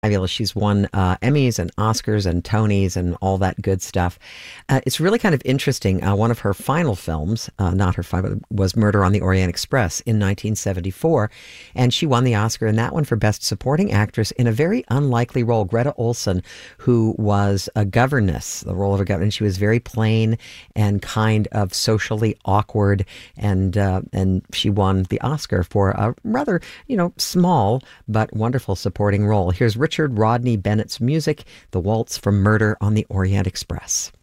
Fabulous. She's won Emmys and Oscars and Tonys and all that good stuff. It's really kind of interesting. One of her final films, not her final, was Murder on the Orient Express in 1974. And she won the Oscar in that one for Best Supporting Actress in a very unlikely role. Greta Olson, who was a governess, the role of a governess. She was very plain and kind of socially awkward. And she won the Oscar for a rather, small but wonderful supporting role. Here's Richard Rodney Bennett's music, The Waltz from Murder on the Orient Express.